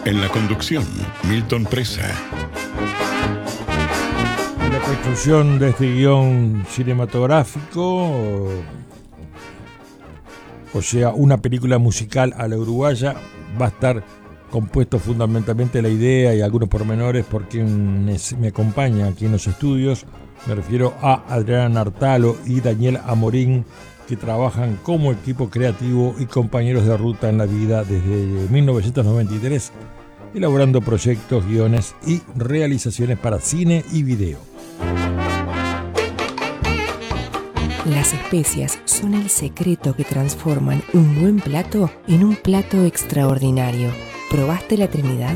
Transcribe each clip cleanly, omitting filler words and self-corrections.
En la conducción, Milton Presa. La construcción de este guión cinematográfico, o sea, una película musical a la uruguaya, va a estar compuesto fundamentalmente la idea y algunos pormenores por quien me acompaña aquí en los estudios. Me refiero a Adriana Nartalo y Daniel Amorín, que trabajan como equipo creativo y compañeros de ruta en la vida desde 1993, elaborando proyectos, guiones y realizaciones para cine y video. Las especias son el secreto que transforman un buen plato en un plato extraordinario. ¿Probaste la Trinidad?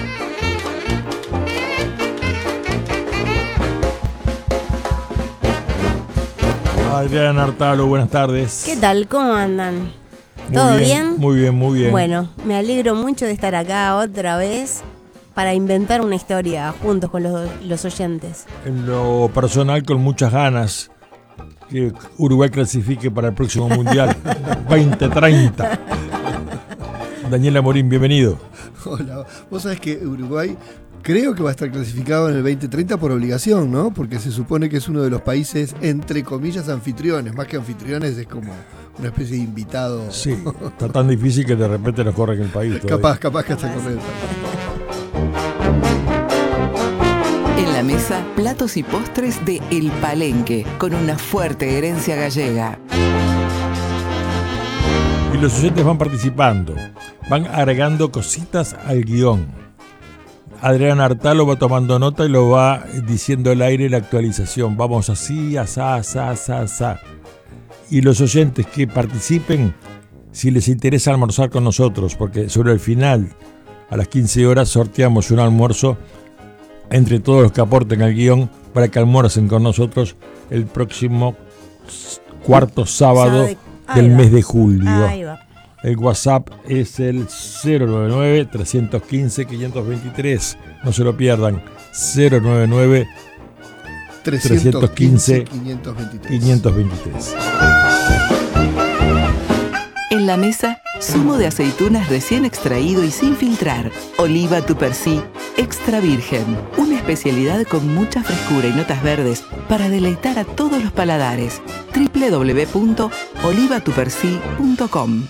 Adriana Nartalo, buenas tardes. ¿Qué tal? ¿Cómo andan? Muy ¿Todo bien? Muy bien, muy bien. Bueno, me alegro mucho de estar acá otra vez para inventar una historia juntos con los oyentes. En lo personal, con muchas ganas que Uruguay clasifique para el próximo Mundial 2030. Daniel Amorín, bienvenido. Hola, vos sabés que Uruguay creo que va a estar clasificado en el 2030 por obligación, ¿no? Porque se supone que es uno de los países, entre comillas, anfitriones. Más que anfitriones, es como una especie de invitado. Sí, está tan difícil que de repente nos corren el país. Capaz que hasta correr el país. En la mesa, platos y postres de El Palenque, con una fuerte herencia gallega. Y los oyentes van participando, van agregando cositas al guión. Adriana Nartalo va tomando nota y lo va diciendo al aire la actualización. Vamos así, asá, asá, asá, asá. Y los oyentes que participen, si les interesa almorzar con nosotros, porque sobre el final, a las 15 horas, sorteamos un almuerzo entre todos los que aporten al guión para que almuercen con nosotros el próximo cuarto sábado del mes de julio. Ahí va. El WhatsApp es el 099-315-523. No se lo pierdan. 099-315-523. En la mesa, zumo de aceitunas recién extraído y sin filtrar. Oliva Tupercí extra virgen. Una especialidad con mucha frescura y notas verdes para deleitar a todos los paladares. www.olivatupercí.com.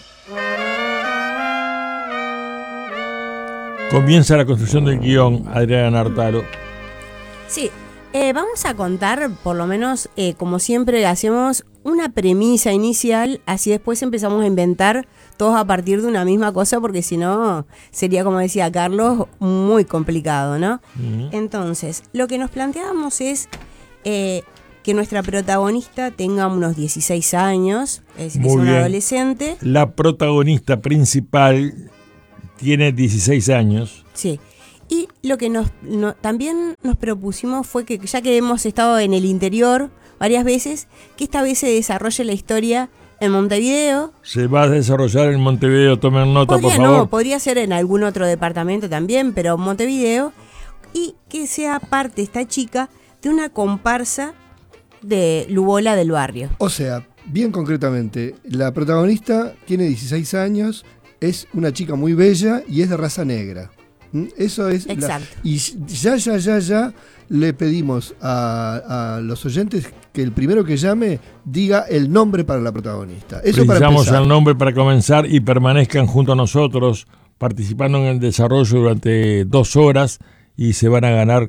Comienza la construcción del guión, Adriana Nartalo. Sí, vamos a contar, por lo menos, como siempre hacemos, una premisa inicial, así después empezamos a inventar todos a partir de una misma cosa, porque si no, sería, como decía Carlos, muy complicado, ¿no? Uh-huh. Entonces, lo que nos planteábamos es que nuestra protagonista tenga unos 16 años, es decir, que es una adolescente. La protagonista principal tiene 16 años. Sí. Y lo que también nos propusimos fue que, ya que hemos estado en el interior varias veces, que esta vez se desarrolle la historia en Montevideo. Se va a desarrollar en Montevideo, tomen nota, por favor. No, podría ser en algún otro departamento también, pero Montevideo. Y que sea parte esta chica de una comparsa de Lubola del barrio. O sea, bien concretamente, la protagonista tiene 16 años, es una chica muy bella y es de raza negra. Eso es. Exacto. Y ya le pedimos a los oyentes que el primero que llame diga el nombre para la protagonista. Eso precisamos para el nombre para comenzar y permanezcan junto a nosotros participando en el desarrollo durante 2 horas y se van a ganar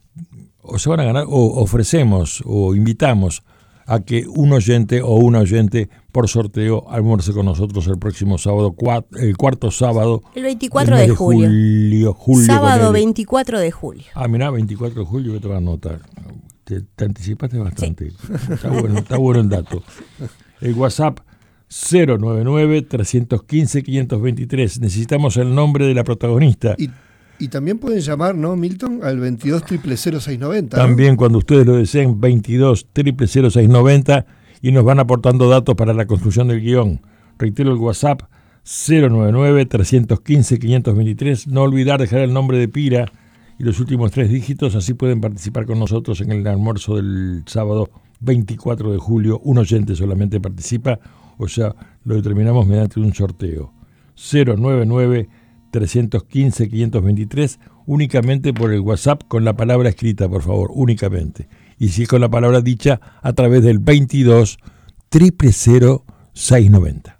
o ofrecemos o invitamos a que un oyente o una oyente por sorteo almuerce con nosotros el próximo sábado, el cuarto sábado. El 24 de julio. Sábado 24 de julio. Ah, mirá, 24 de julio que te van a anotar. Te anticipaste bastante. Sí. Está bueno el dato. El WhatsApp 099-315-523. Necesitamos el nombre de la protagonista. Y también pueden llamar, ¿no, Milton? Al 22-000-690. También, ¿no? Cuando ustedes lo deseen, 22-000-690 y nos van aportando datos para la construcción del guión. Reitero el WhatsApp 099-315-523. No olvidar dejar el nombre de pila y los últimos 3 dígitos, así pueden participar con nosotros en el almuerzo del sábado 24 de julio. Un oyente solamente participa, o sea, lo determinamos mediante un sorteo. 099 315-523, únicamente por el WhatsApp con la palabra escrita, por favor, únicamente. Y si es con la palabra dicha, a través del 22 000 690.